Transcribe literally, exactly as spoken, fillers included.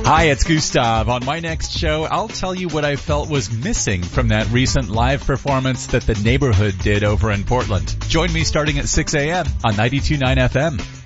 Hi, it's Gustav. On my next show, I'll tell you what I felt was missing from that recent live performance that The Neighborhood did over in Portland. Join me starting at six a.m. on ninety-two point nine F M.